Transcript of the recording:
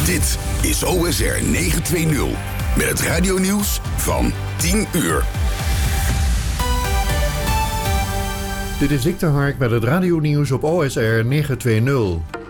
Dit is OSR 920 met het radionieuws van 10 uur. Dit is Dick de Hark met het radionieuws op OSR 920.